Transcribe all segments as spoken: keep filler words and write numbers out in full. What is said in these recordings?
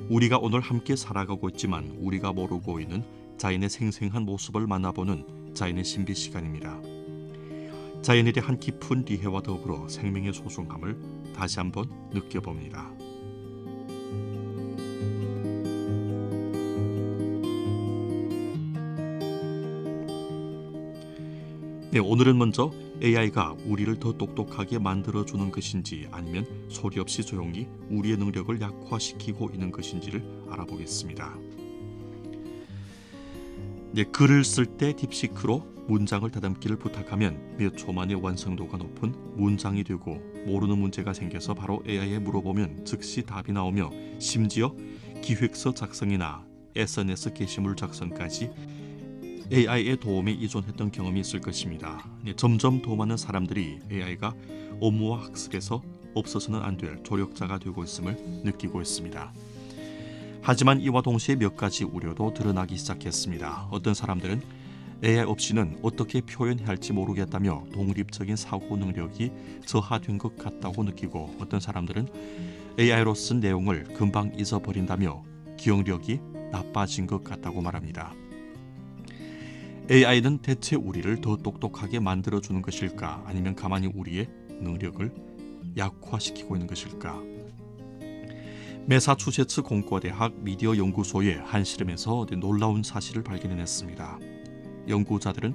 우리가 오늘 함께 살아가고 있지만 우리가 모르고 있는 자연의 생생한 모습을 만나보는 자연의 신비 시간입니다. 자연에 대한 깊은 이해와 더불어 생명의 소중함을 다시 한번 느껴봅니다. 네, 오늘은 먼저 에이아이가 우리를 더 똑똑하게 만들어주는 것인지 아니면 소리 없이 조용히 우리의 능력을 약화시키고 있는 것인지를 알아보겠습니다. 네, 글을 쓸 때 딥시크로 문장을 다듬기를 부탁하면 몇 초 만에 완성도가 높은 문장이 되고, 모르는 문제가 생겨서 바로 에이아이에 물어보면 즉시 답이 나오며 심지어 기획서 작성이나 에스엔에스 게시물 작성까지 에이아이의 도움에 의존했던 경험이 있을 것입니다. 네, 점점 더 많은 사람들이 에이아이가 업무와 학습에서 없어서는 안 될 조력자가 되고 있음을 느끼고 있습니다. 하지만 이와 동시에 몇 가지 우려도 드러나기 시작했습니다. 어떤 사람들은 에이아이 없이는 어떻게 표현해야 할지 모르겠다며 독립적인 사고 능력이 저하된 것 같다고 느끼고, 어떤 사람들은 에이아이로 쓴 내용을 금방 잊어버린다며 기억력이 나빠진 것 같다고 말합니다. 에이아이는 대체 우리를 더 똑똑하게 만들어주는 것일까? 아니면 가만히 우리의 능력을 약화시키고 있는 것일까? 매사추세츠 공과대학 미디어 연구소의 한 실험에서 놀라운 사실을 발견해냈습니다. 연구자들은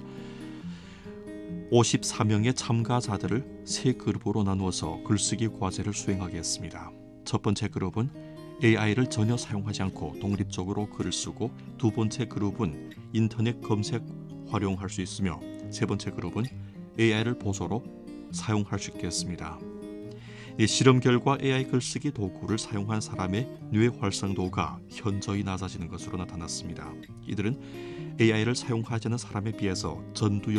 오십사 명의 참가자들을 세 그룹으로 나누어서 글쓰기 과제를 수행하게 했습니다. 첫 번째 그룹은 에이아이를 전혀 사용하지 않고 독립적으로 글을 쓰고, 두 번째 그룹은 인터넷 검색 활용할 수 있으며, 세 번째 그룹은 에이아이를 보조로 사용할 수 있게 했습니다. 이 실험 결과 에이아이 글쓰기 도구를 사용한 사람의 뇌 활성도가 현저히 낮아지는 것으로 나타났습니다. 이들은 에이아이를 사용하지 않은 사람에 비해서 전두